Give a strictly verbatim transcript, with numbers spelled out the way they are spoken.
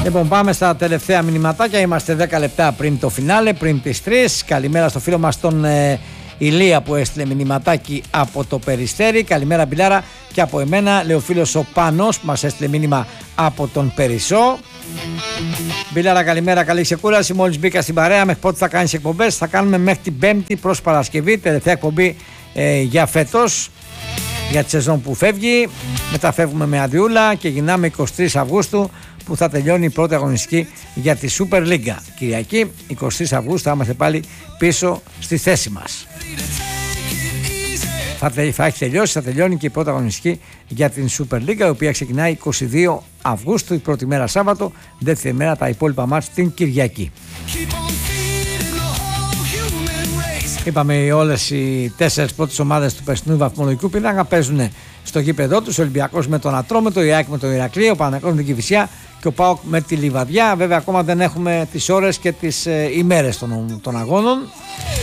Λοιπόν, πάμε στα τελευταία μηνυματάκια. Είμαστε δέκα λεπτά πριν το φινάλε, πριν τις τρεις. Καλημέρα στο φίλο μας τον ε, Ηλία που έστειλε μηνυματάκι από το Περιστέρι. Καλημέρα Μπιλάρα, και από εμένα, λέει ο φίλος ο Πάνος που μας έστειλε μήνυμα από τον Περισσό. Μπιλάρα, καλημέρα, καλή ξεκούραση. Μόλις μπήκα στην παρέα, μέχρι πότε θα κάνεις εκπομπές? Θα κάνουμε μέχρι την Πέμπτη προς Παρασκευή, τελευταία εκπομπή ε, για φέτος, για τη σεζόν που φεύγει. Μετά φεύγουμε με αδειούλα και γυρνάμε εικοστή τρίτη Αυγούστου, που θα τελειώνει η πρώτη αγωνιστική για τη Super League. Κυριακή εικοστή τρίτη Αυγούστου θα είμαστε πάλι πίσω στη θέση μας. Θα, θα έχει τελειώσει, θα τελειώνει και η πρώτη αγωνιστική για την Super League, η οποία ξεκινάει εικοστή δεύτερη Αυγούστου, η πρώτη μέρα Σάββατο, δεύτερη μέρα τα υπόλοιπα μάτς την Κυριακή. Είπαμε, όλες οι τέσσερις πρώτες ομάδες του περσινού βαθμολογικού πίνακα παίζουν στο γήπεδό τους. Ο Ολυμπιακός με τον Ατρόμητο, η ΑΕΚ με τον Ηρακλή, ο Παναθηναϊκός με την Κηφισιά και ο ΠΑΟΚ με τη Λιβαδιά. Βέβαια, ακόμα δεν έχουμε τις ώρες και τις ε, ημέρες των, των αγώνων.